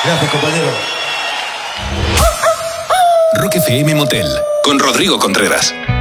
Gracias, compañero. Rock FM Motel, con Rodrigo Contreras.